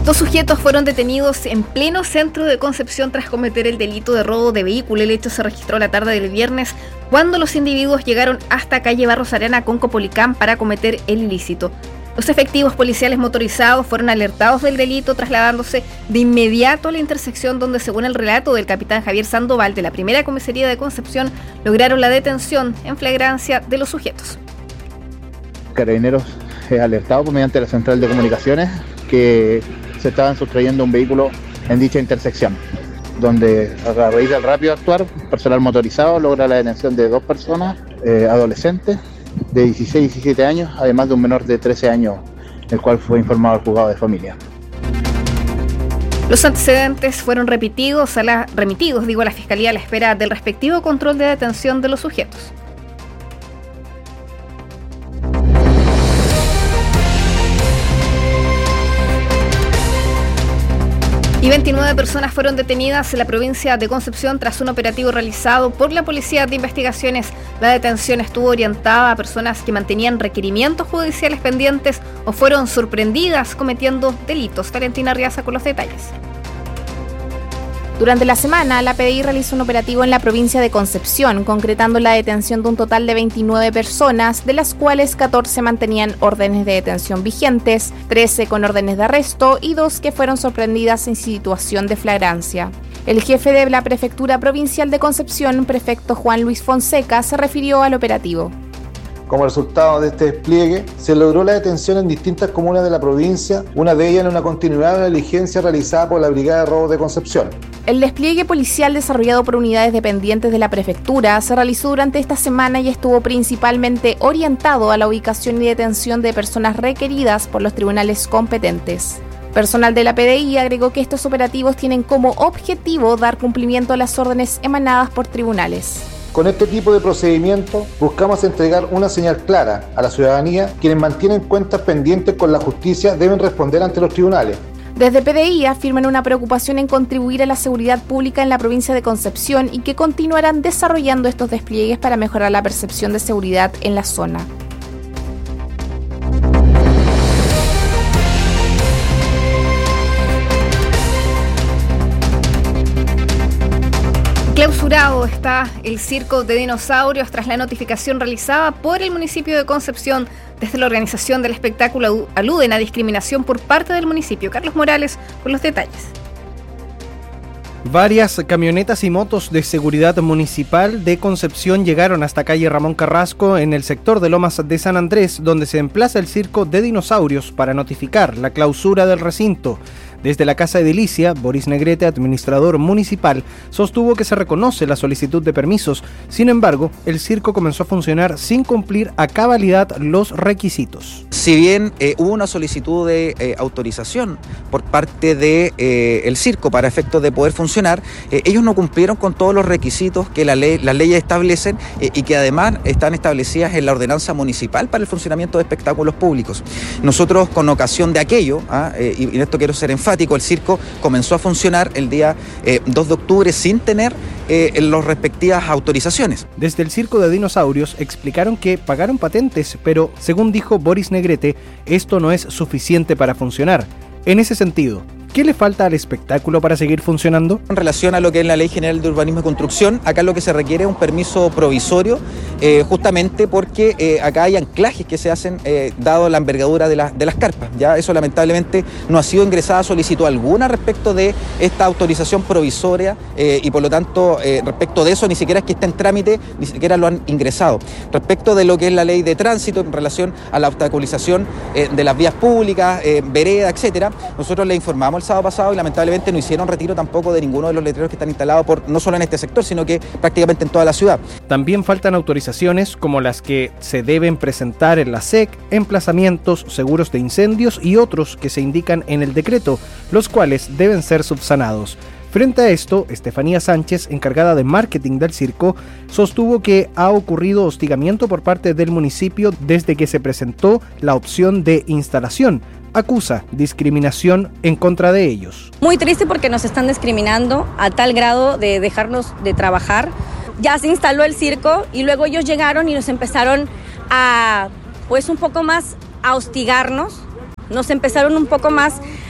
Dos sujetos fueron detenidos en pleno centro de Concepción tras cometer el delito de robo de vehículo. El hecho se registró la tarde del viernes cuando los individuos llegaron hasta calle Barros Arana con Copolicán para cometer el ilícito. Los efectivos policiales motorizados fueron alertados del delito, trasladándose de inmediato a la intersección donde, según el relato del capitán Javier Sandoval de la primera comisaría de Concepción, lograron la detención en flagrancia de los sujetos. Carabineros es alertado mediante la central de comunicaciones que se estaban sustrayendo un vehículo en dicha intersección, donde a raíz del rápido actuar, personal motorizado logra la detención de dos personas, adolescentes, de 16 y 17 años, además de un menor de 13 años, el cual fue informado al juzgado de familia. Los antecedentes fueron remitidos a la Fiscalía a la espera del respectivo control de detención de los sujetos. Y 29 personas fueron detenidas en la provincia de Concepción tras un operativo realizado por la Policía de Investigaciones. La detención estuvo orientada a personas que mantenían requerimientos judiciales pendientes o fueron sorprendidas cometiendo delitos. Valentina Arriaza con los detalles. Durante la semana, la PDI realizó un operativo en la provincia de Concepción, concretando la detención de un total de 29 personas, de las cuales 14 mantenían órdenes de detención vigentes, 13 con órdenes de arresto y 2 que fueron sorprendidas en situación de flagrancia. El jefe de la Prefectura Provincial de Concepción, prefecto Juan Luis Fonseca, se refirió al operativo. Como resultado de este despliegue, se logró la detención en distintas comunas de la provincia, una de ellas en una continuidad de la diligencia realizada por la Brigada de Robos de Concepción. El despliegue policial desarrollado por unidades dependientes de la prefectura se realizó durante esta semana y estuvo principalmente orientado a la ubicación y detención de personas requeridas por los tribunales competentes. Personal de la PDI agregó que estos operativos tienen como objetivo dar cumplimiento a las órdenes emanadas por tribunales. Con este tipo de procedimiento buscamos entregar una señal clara a la ciudadanía. Quienes mantienen cuentas pendientes con la justicia deben responder ante los tribunales. Desde PDI afirman una preocupación en contribuir a la seguridad pública en la provincia de Concepción y que continuarán desarrollando estos despliegues para mejorar la percepción de seguridad en la zona. Clausurado está el circo de dinosaurios tras la notificación realizada por el municipio de Concepción. Desde la organización del espectáculo aluden a discriminación por parte del municipio. Carlos Morales con los detalles. Varias camionetas y motos de seguridad municipal de Concepción llegaron hasta calle Ramón Carrasco en el sector de Lomas de San Andrés, donde se emplaza el circo de dinosaurios, para notificar la clausura del recinto. Desde la Casa Edilicia, Boris Negrete, administrador municipal, sostuvo que se reconoce la solicitud de permisos. Sin embargo, el circo comenzó a funcionar sin cumplir a cabalidad los requisitos. Si bien hubo una solicitud de autorización por parte de el circo para efectos de poder funcionar, ellos no cumplieron con todos los requisitos que las leyes establecen y que además están establecidas en la ordenanza municipal para el funcionamiento de espectáculos públicos. Nosotros, con ocasión de aquello, y en esto quiero ser enfático, el circo comenzó a funcionar el día 2 de octubre sin tener las respectivas autorizaciones. Desde el circo de dinosaurios explicaron que pagaron patentes, pero según dijo Boris Negrete, esto no es suficiente para funcionar. En ese sentido, ¿qué le falta al espectáculo para seguir funcionando? En relación a lo que es la Ley General de Urbanismo y Construcción, acá lo que se requiere es un permiso provisorio, justamente porque acá hay anclajes que se hacen dado la envergadura de las carpas. Ya eso lamentablemente no ha sido ingresada solicitud alguna respecto de esta autorización provisoria y por lo tanto respecto de eso ni siquiera es que esté en trámite, ni siquiera lo han ingresado. Respecto de lo que es la Ley de Tránsito en relación a la obstaculización de las vías públicas, vereda, etcétera, nosotros le informamos el sábado pasado y lamentablemente no hicieron retiro tampoco de ninguno de los letreros que están instalados no solo en este sector, sino que prácticamente en toda la ciudad. También faltan autorizaciones como las que se deben presentar en la SEC, emplazamientos, seguros de incendios y otros que se indican en el decreto, los cuales deben ser subsanados. Frente a esto, Estefanía Sánchez, encargada de marketing del circo, sostuvo que ha ocurrido hostigamiento por parte del municipio desde que se presentó la opción de instalación. Acusa discriminación en contra de ellos. Muy triste porque nos están discriminando a tal grado de dejarnos de trabajar. Ya se instaló el circo y luego ellos llegaron y nos empezaron a, un poco más a hostigarnos. Nos empezaron un poco más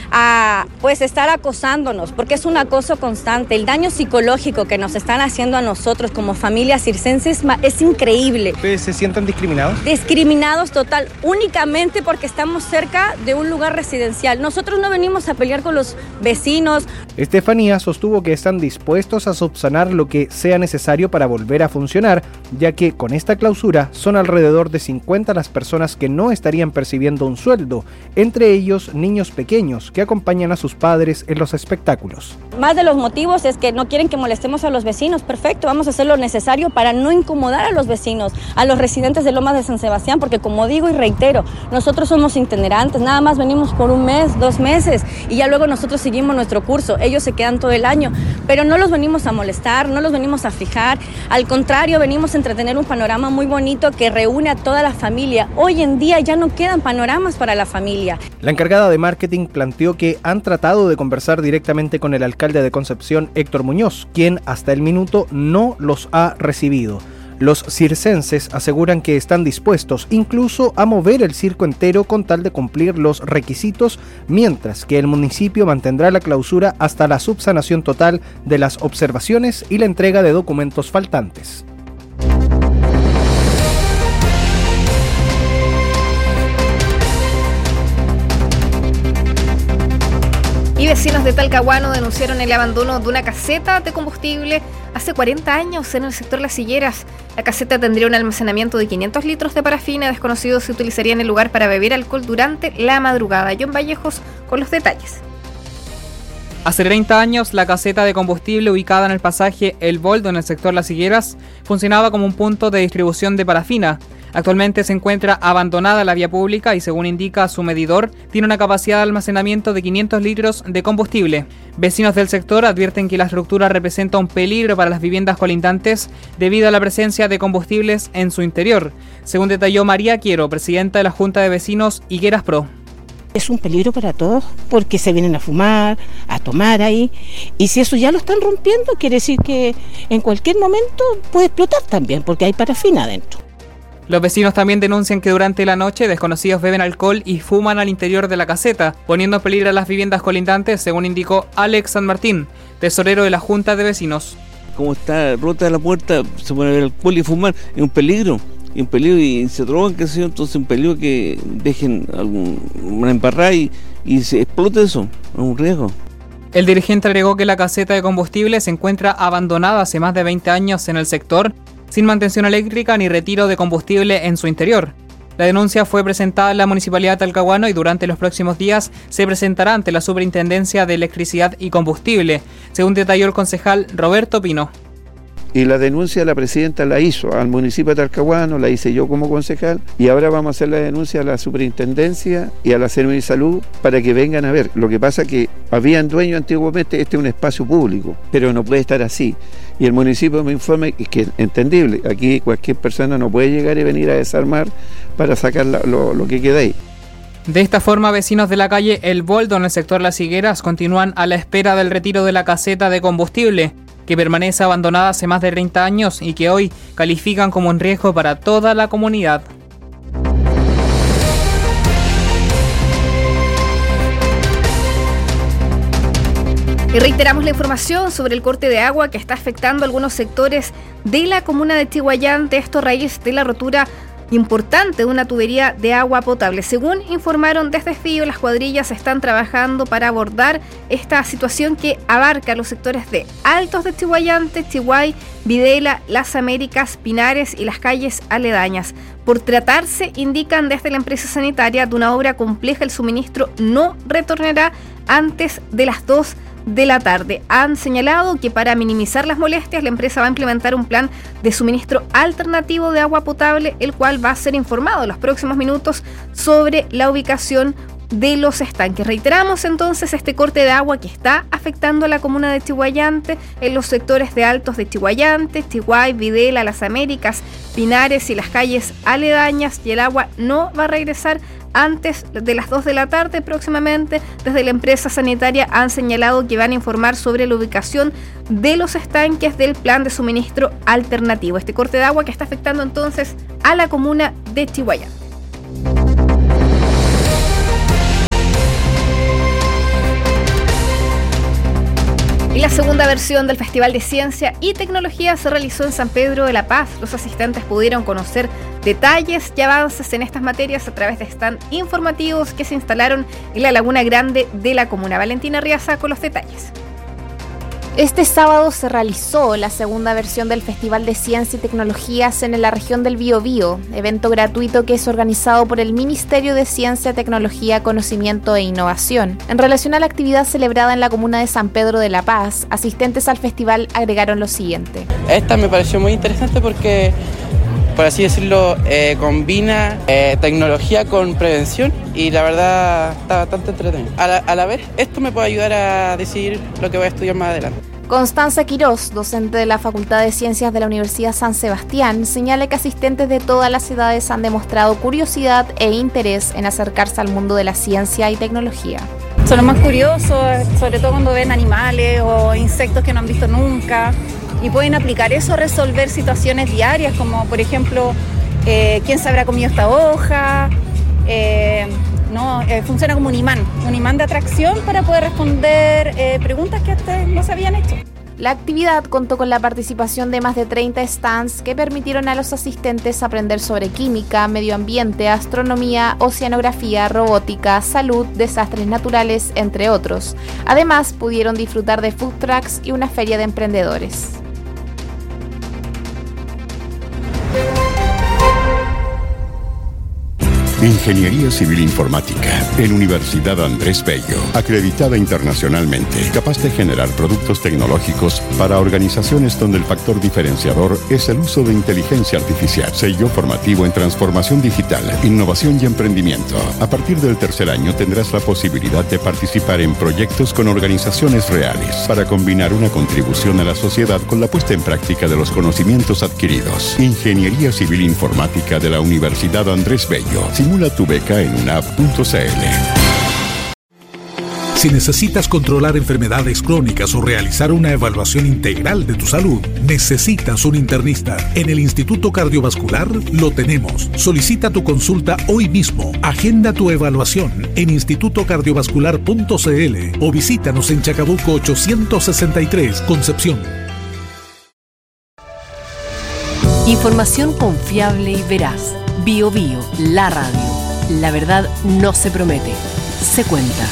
a pues estar acosándonos, porque es un acoso constante. El daño psicológico que nos están haciendo a nosotros como familias circenses es increíble. ¿Ustedes se sienten discriminados? Discriminados total, únicamente porque estamos cerca de un lugar residencial. Nosotros no venimos a pelear con los vecinos. Estefanía sostuvo que están dispuestos a subsanar lo que sea necesario para volver a funcionar, ya que con esta clausura son alrededor de 50 las personas que no estarían percibiendo un sueldo, entre ellos niños pequeños que acompañan a sus padres en los espectáculos. Más de los motivos es que no quieren que molestemos a los vecinos. Perfecto, vamos a hacer lo necesario para no incomodar a los vecinos, a los residentes de Lomas de San Sebastián, porque como digo y reitero, nosotros somos itinerantes, nada más venimos por 1 mes, 2 meses y ya luego nosotros seguimos nuestro curso. Ellos se quedan todo el año, pero no los venimos a molestar, no los venimos a fijar, al contrario, venimos a entretener un panorama muy bonito que reúne a toda la familia. Hoy en día ya no quedan panoramas para la familia. La encargada de marketing planteó que han tratado de conversar directamente con el alcalde de Concepción, Héctor Muñoz, quien hasta el minuto no los ha recibido. Los circenses aseguran que están dispuestos incluso a mover el circo entero con tal de cumplir los requisitos, mientras que el municipio mantendrá la clausura hasta la subsanación total de las observaciones y la entrega de documentos faltantes. Y vecinos de Talcahuano denunciaron el abandono de una caseta de combustible hace 40 años en el sector Las Higueras. La caseta tendría un almacenamiento de 500 litros de parafina. Desconocidos se utilizarían el lugar para beber alcohol durante la madrugada. John Vallejos con los detalles. Hace 30 años, la caseta de combustible ubicada en el pasaje El Boldo en el sector Las Higueras funcionaba como un punto de distribución de parafina. Actualmente se encuentra abandonada la vía pública y, según indica su medidor, tiene una capacidad de almacenamiento de 500 litros de combustible. Vecinos del sector advierten que la estructura representa un peligro para las viviendas colindantes debido a la presencia de combustibles en su interior, según detalló María Quiero, presidenta de la Junta de Vecinos Higueras Pro. Es un peligro para todos porque se vienen a fumar, a tomar ahí, y si eso ya lo están rompiendo, quiere decir que en cualquier momento puede explotar también porque hay parafina adentro. Los vecinos también denuncian que durante la noche desconocidos beben alcohol y fuman al interior de la caseta, poniendo en peligro a las viviendas colindantes, según indicó Alex San Martín, tesorero de la Junta de Vecinos. Como está rota la puerta, se pone a beber alcohol y fumar, es un peligro y se drogan, qué sé yo, entonces un peligro que dejen una embarrada y se explote eso, es un riesgo. El dirigente agregó que la caseta de combustible se encuentra abandonada hace más de 20 años en el sector, sin mantención eléctrica ni retiro de combustible en su interior. La denuncia fue presentada en la Municipalidad de Talcahuano y durante los próximos días se presentará ante la Superintendencia de Electricidad y Combustible, según detalló el concejal Roberto Pino. Y la denuncia la presidenta la hizo al municipio de Talcahuano, la hice yo como concejal, y ahora vamos a hacer la denuncia a la superintendencia y a la Seremi de Salud para que vengan a ver. Lo que pasa es que habían dueños antiguamente, este es un espacio público, pero no puede estar así. Y el municipio me informa que es entendible, aquí cualquier persona no puede llegar y venir a desarmar para sacar lo que queda ahí. De esta forma, vecinos de la calle El Boldo en el sector Las Higueras continúan a la espera del retiro de la caseta de combustible, que permanece abandonada hace más de 30 años y que hoy califican como un riesgo para toda la comunidad. Y reiteramos la información sobre el corte de agua que está afectando a algunos sectores de la comuna de Chiguayante, esto a raíz de la rotura importante de una tubería de agua potable. Según informaron desde Desvío, las cuadrillas están trabajando para abordar esta situación que abarca los sectores de Altos de Chiguayante, Chiguay, Videla, Las Américas, Pinares y las calles aledañas. Por tratarse, indican desde la empresa sanitaria, de una obra compleja, el suministro no retornará antes de las 2 de la tarde. Han señalado que para minimizar las molestias, la empresa va a implementar un plan de suministro alternativo de agua potable, el cual va a ser informado en los próximos minutos sobre la ubicación de los estanques. Reiteramos entonces este corte de agua que está afectando a la comuna de Chiguayante en los sectores de Altos de Chiguayante, Chiguay, Videla, Las Américas, Pinares y las calles aledañas, y el agua no va a regresar antes de las 2 de la tarde próximamente. Desde la empresa sanitaria han señalado que van a informar sobre la ubicación de los estanques del plan de suministro alternativo. Este corte de agua que está afectando entonces a la comuna de Chiguayante. la segunda versión del Festival de Ciencia y Tecnología se realizó en San Pedro de la Paz. Los asistentes pudieron conocer detalles y avances en estas materias a través de stand informativos que se instalaron en la Laguna Grande de la comuna. Valentina Riaza con los detalles. Este sábado se realizó la segunda versión del Festival de Ciencia y Tecnologías en la región del Biobío, evento gratuito que es organizado por el Ministerio de Ciencia, Tecnología, Conocimiento e Innovación. En relación a la actividad celebrada en la comuna de San Pedro de la Paz, asistentes al festival agregaron lo siguiente. Esta me pareció muy interesante porque, por así decirlo, combina tecnología con prevención y la verdad está bastante entretenido. A la vez, esto me puede ayudar a decidir lo que voy a estudiar más adelante. Constanza Quirós, docente de la Facultad de Ciencias de la Universidad San Sebastián, señala que asistentes de todas las edades han demostrado curiosidad e interés en acercarse al mundo de la ciencia y tecnología. Son los más curiosos, sobre todo cuando ven animales o insectos que no han visto nunca, y pueden aplicar eso a resolver situaciones diarias, como por ejemplo, ¿quién se habrá comido esta hoja? Funciona como un imán de atracción para poder responder preguntas que antes no se habían hecho. La actividad contó con la participación de más de 30 stands que permitieron a los asistentes aprender sobre química, medio ambiente, astronomía, oceanografía, robótica, salud, desastres naturales, entre otros. Además, pudieron disfrutar de food trucks y una feria de emprendedores. Ingeniería Civil Informática en Universidad Andrés Bello, acreditada internacionalmente, capaz de generar productos tecnológicos para organizaciones donde el factor diferenciador es el uso de inteligencia artificial. Sello formativo en transformación digital, innovación y emprendimiento. A partir del tercer año tendrás la posibilidad de participar en proyectos con organizaciones reales para combinar una contribución a la sociedad con la puesta en práctica de los conocimientos adquiridos. Ingeniería Civil Informática de la Universidad Andrés Bello. Simula tu beca en unap.cl. Si necesitas controlar enfermedades crónicas o realizar una evaluación integral de tu salud, necesitas un internista. En el Instituto Cardiovascular lo tenemos. Solicita tu consulta hoy mismo. Agenda tu evaluación en institutocardiovascular.cl o visítanos en Chacabuco 863, Concepción. Información confiable y veraz. Biobío, la radio. La verdad no se promete, se cuenta.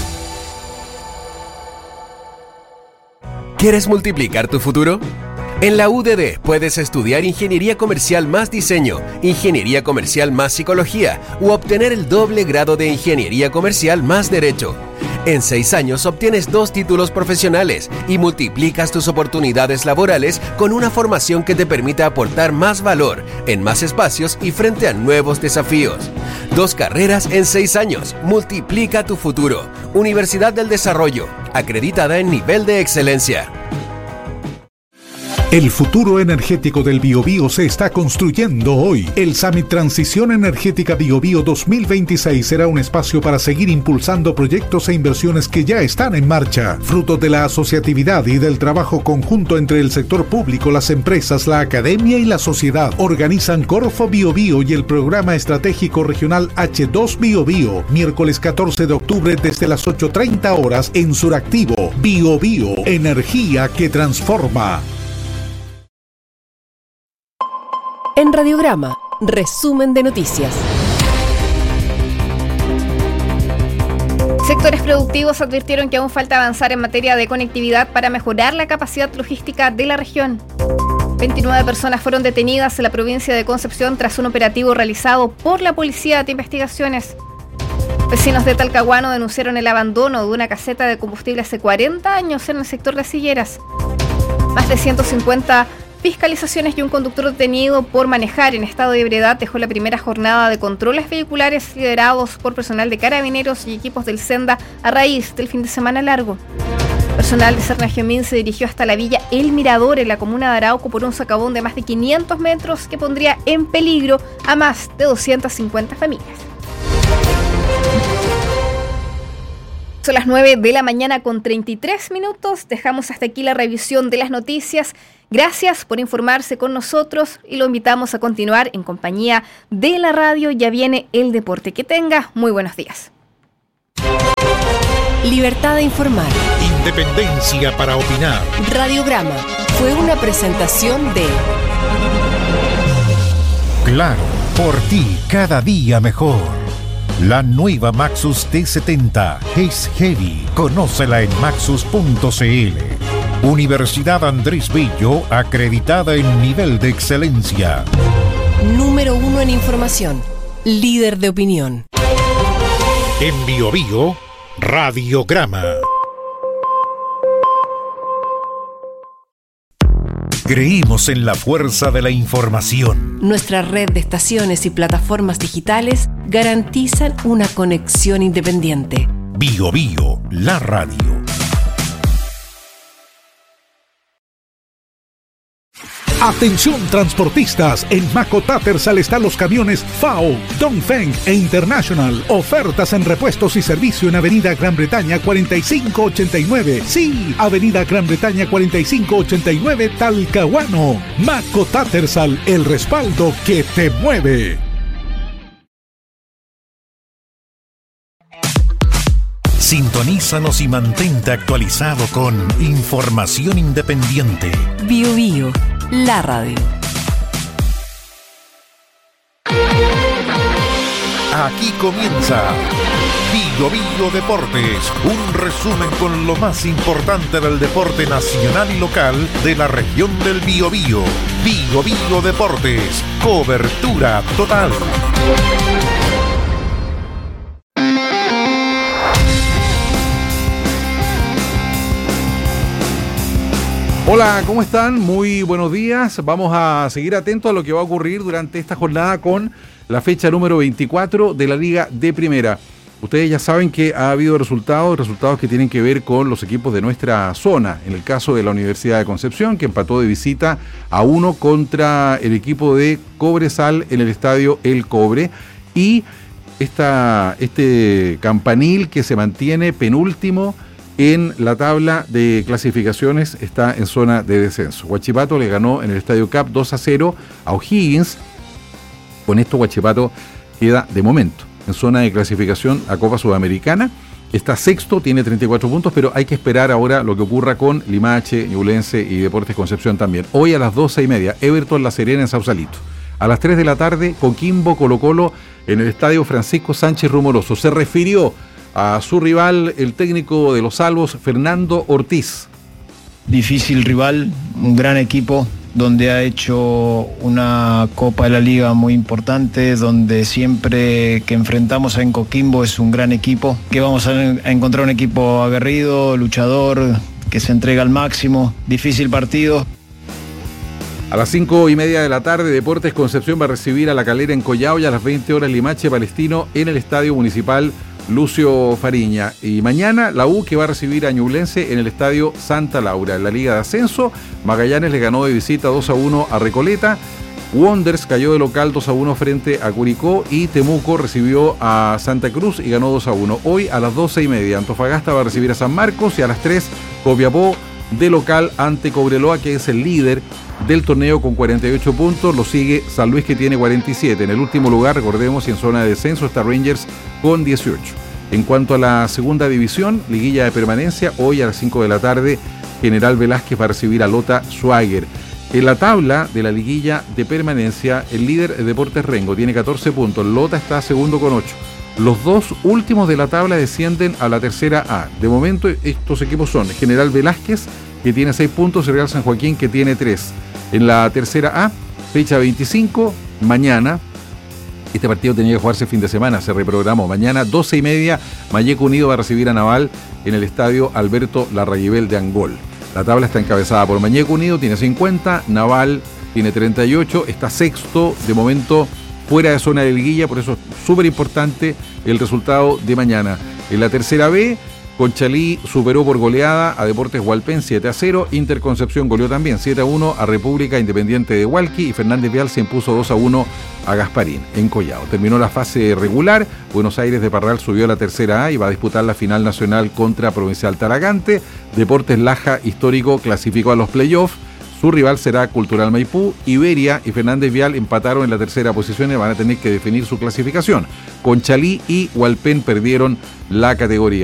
¿Quieres multiplicar tu futuro? En la UDD puedes estudiar Ingeniería Comercial más Diseño, Ingeniería Comercial más Psicología u obtener el doble grado de Ingeniería Comercial más Derecho. En 6 años obtienes 2 títulos profesionales y multiplicas tus oportunidades laborales con una formación que te permita aportar más valor en más espacios y frente a nuevos desafíos. 2 carreras en 6 años. Multiplica tu futuro. Universidad del Desarrollo, acreditada en nivel de excelencia. El futuro energético del Biobío se está construyendo hoy. El Summit Transición Energética Biobío 2026 será un espacio para seguir impulsando proyectos e inversiones que ya están en marcha. Fruto de la asociatividad y del trabajo conjunto entre el sector público, las empresas, la academia y la sociedad, organizan Corfo Biobío y el Programa Estratégico Regional H2 Biobío, miércoles 14 de octubre desde las 8:30 horas en Suractivo. Biobío, energía que transforma. En Radiograma, resumen de noticias. Sectores productivos advirtieron que aún falta avanzar en materia de conectividad para mejorar la capacidad logística de la región. 29 personas fueron detenidas en la provincia de Concepción tras un operativo realizado por la Policía de Investigaciones. Vecinos de Talcahuano denunciaron el abandono de una caseta de combustible hace 40 años en el sector de Silleras. Más de 150 fiscalizaciones y un conductor detenido por manejar en estado de ebriedad dejó la primera jornada de controles vehiculares liderados por personal de carabineros y equipos del Senda a raíz del fin de semana largo. Personal de Cernagiomín se dirigió hasta la villa El Mirador en la comuna de Arauco por un socavón de más de 500 metros que pondría en peligro a más de 250 familias. Son las 9 de la mañana con 33 minutos. Dejamos hasta aquí la revisión de las noticias. Gracias por informarse con nosotros y lo invitamos a continuar en compañía de la radio. Ya viene el deporte. Que tenga muy buenos días. Libertad de informar. Independencia para opinar. Radiograma fue una presentación de Claro, por ti cada día mejor. La nueva Maxus T70 es heavy. Conócela en maxus.cl. Universidad Andrés Bello, acreditada en nivel de excelencia. Número 1 en información. Líder de opinión. En BioBio, Radiograma. Creímos en la fuerza de la información. Nuestra red de estaciones y plataformas digitales garantizan una conexión independiente. BioBio, la radio. Atención transportistas, en Maco Tattersall están los camiones FAO, Dongfeng e International. Ofertas en repuestos y servicio en Avenida Gran Bretaña 4589. Sí, Avenida Gran Bretaña 4589, Talcahuano. Maco Tattersall, el respaldo que te mueve. Sintonízanos y mantente actualizado con información independiente. BioBio, la radio. Aquí comienza BioBio Deportes, un resumen con lo más importante del deporte nacional y local de la región del Biobío. BioBio Deportes, cobertura total. Hola, ¿cómo están? Muy buenos días. Vamos a seguir atentos a lo que va a ocurrir durante esta jornada con la fecha número 24 de la Liga de Primera. Ustedes ya saben que ha habido resultados que tienen que ver con los equipos de nuestra zona. En el caso de la Universidad de Concepción, que empató de visita a 1 contra el equipo de Cobresal en el estadio El Cobre. Y este Campanil, que se mantiene penúltimo en la tabla de clasificaciones, está en zona de descenso. Huachipato le ganó en el Estadio Cap 2-0 a O'Higgins. Con esto Huachipato queda de momento en zona de clasificación a Copa Sudamericana. Está sexto, tiene 34 puntos, pero hay que esperar ahora lo que ocurra con Limache, Ñublense y Deportes Concepción también. Hoy a las 12:30, Everton La Serena en Sausalito. A las 3 de la tarde, Coquimbo Colo-Colo en el Estadio Francisco Sánchez Rumoroso. Se refirió a su rival, el técnico de los Salvos, Fernando Ortiz. Difícil rival, un gran equipo, donde ha hecho una Copa de la Liga muy importante, donde siempre que enfrentamos a Coquimbo es un gran equipo, que vamos a encontrar un equipo aguerrido, luchador, que se entrega al máximo. Difícil partido. A las 5:30 de la tarde, Deportes Concepción va a recibir a La Calera en Collao, y a las 20 horas Limache Palestino en el Estadio Municipal Lucio Fariña. Y mañana la U, que va a recibir a Ñublense en el Estadio Santa Laura. En la Liga de Ascenso, Magallanes le ganó de visita 2-1 a Recoleta. Wonders cayó de local 2-1 frente a Curicó, y Temuco recibió a Santa Cruz y ganó 2-1. Hoy a las 12:30 Antofagasta va a recibir a San Marcos, y a las 3 Copiapó de local ante Cobreloa, que es el líder del torneo con 48 puntos. Lo sigue San Luis, que tiene 47. En el último lugar, recordemos, y en zona de descenso está Rangers con 18. En cuanto a la segunda división, liguilla de permanencia, hoy a las 5 de la tarde, General Velázquez va a recibir a Lota Schwager. En la tabla de la liguilla de permanencia, el líder Deportes Rengo tiene 14 puntos, Lota está segundo con 8. Los dos últimos de la tabla descienden a la tercera A. De momento, estos equipos son General Velázquez, que tiene 6 puntos, y Real San Joaquín, que tiene 3. En la tercera A, fecha 25, mañana. Este partido tenía que jugarse el fin de semana, se reprogramó. Mañana, 12:30, Malleco Unido va a recibir a Naval en el Estadio Alberto Larraguibel de Angol. La tabla está encabezada por Malleco Unido, tiene 50, Naval tiene 38, está sexto, de momento fuera de zona de liguilla, por eso es súper importante el resultado de mañana. En la tercera B, Conchalí superó por goleada a Deportes Hualpén 7-0, Interconcepción goleó también 7-1 a República Independiente de Hualqui, y Fernández Vial se impuso 2-1 a Gasparín en Collao. Terminó la fase regular, Buenos Aires de Parral subió a la tercera A y va a disputar la final nacional contra Provincial Talagante. Deportes Laja Histórico clasificó a los playoffs. Su rival será Cultural Maipú. Iberia y Fernández Vial empataron en la tercera posición y van a tener que definir su clasificación. Conchalí y Hualpén perdieron la categoría.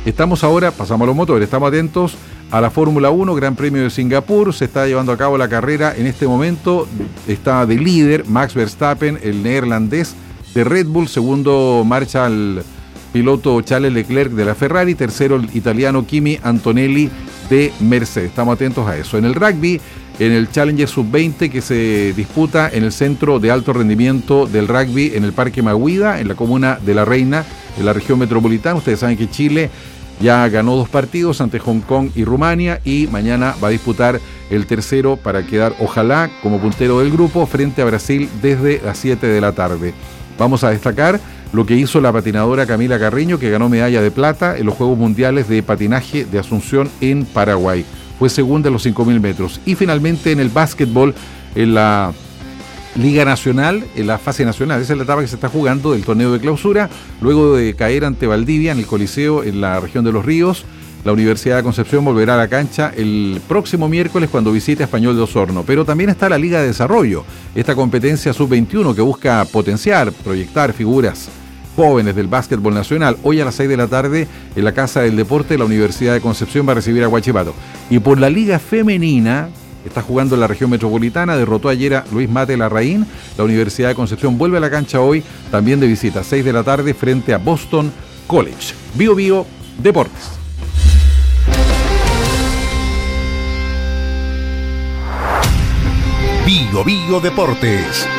Estamos ahora, pasamos a los motores, estamos atentos a la Fórmula 1, Gran Premio de Singapur. Se está llevando a cabo la carrera en este momento. Está de líder Max Verstappen, el neerlandés de Red Bull. Segundo marcha el piloto Charles Leclerc de la Ferrari. Tercero el italiano Kimi Antonelli de Mercedes. Estamos atentos a eso. En el rugby, en el Challenger Sub-20 que se disputa en el Centro de Alto Rendimiento del Rugby en el Parque Maguida, en la comuna de La Reina, en la región metropolitana. Ustedes saben que Chile ya ganó 2 partidos ante Hong Kong y Rumania y mañana va a disputar el tercero para quedar, ojalá, como puntero del grupo frente a Brasil desde las 7 de la tarde. Vamos a destacar lo que hizo la patinadora Camila Carreño, que ganó medalla de plata en los Juegos Mundiales de Patinaje de Asunción en Paraguay. Fue segunda en los 5.000 metros. Y finalmente en el básquetbol, en la Liga Nacional, en la fase nacional, esa es la etapa que se está jugando del torneo de clausura, luego de caer ante Valdivia en el Coliseo en la región de Los Ríos. La Universidad de Concepción volverá a la cancha el próximo miércoles cuando visite a Español de Osorno. Pero también está la Liga de Desarrollo, esta competencia sub-21 que busca potenciar, proyectar figuras jóvenes del básquetbol nacional. Hoy a las 6 de la tarde en la Casa del Deporte la Universidad de Concepción va a recibir a Huachipato. Y por la Liga Femenina, está jugando en la región metropolitana, derrotó ayer a Luis Mate Larraín. La Universidad de Concepción vuelve a la cancha hoy, también de visita, 6 de la tarde, frente a Boston College. Bio Bio Deportes. Bio Bio Deportes.